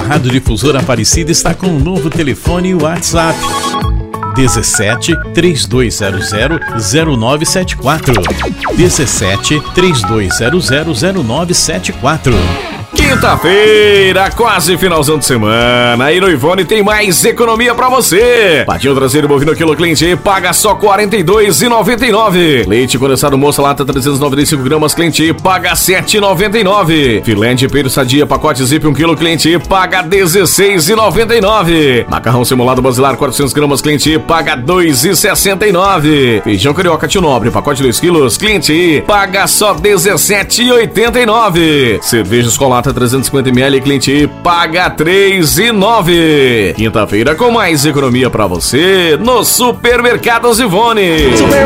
Rádio Difusora Aparecida está com um novo telefone e WhatsApp. 17 3200 0974. 17 3200 0974. Quinta-feira, quase finalzão de semana, e no Ivone tem mais economia pra você. Patinho traseiro bovino quilo cliente paga só R$ 42,99. Leite condensado moça lata 395 gramas cliente paga R$ 7,99. Filé de peito sadia pacote zip 1 quilo cliente paga R$ 16,99. Macarrão simulado basilar 400 gramas cliente paga R$ 2,69. Feijão carioca tio nobre pacote 2 quilos cliente paga só R$ 17,89. Cerveja Escolata 350ml, cliente paga R$ 3,09. Quinta-feira com mais economia pra você no Supermercados Ivone.